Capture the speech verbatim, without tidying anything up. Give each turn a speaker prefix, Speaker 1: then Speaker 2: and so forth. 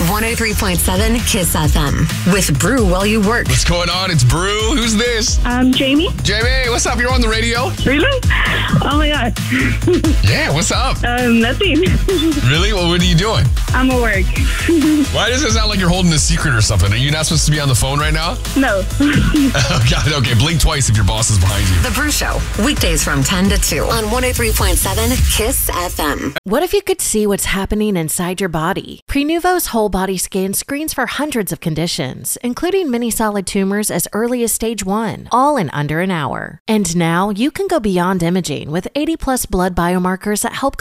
Speaker 1: one oh three point seven Kiss F M with Brew While You Work.
Speaker 2: What's going on? It's Brew. Who's this?
Speaker 3: Um, Jamie.
Speaker 2: Jamie, what's up? You're on the radio?
Speaker 3: Really? Oh my God.
Speaker 2: Yeah, what's up?
Speaker 3: Um, nothing.
Speaker 2: Really? Well, what are you doing?
Speaker 3: I'm at work.
Speaker 2: Why does it sound like you're holding a secret or something? Are you not supposed to be on the phone right now?
Speaker 3: No.
Speaker 2: Oh, God. Okay, blink twice if your boss is behind you.
Speaker 1: The Brew Show, weekdays from ten to two on one oh three point seven Kiss F M.
Speaker 4: What if you could see what's happening inside your body? Prenuvo's whole body scan screens for hundreds of conditions, including many solid tumors as early as stage one, all in under an hour. And now you can go beyond imaging with eighty plus blood biomarkers that help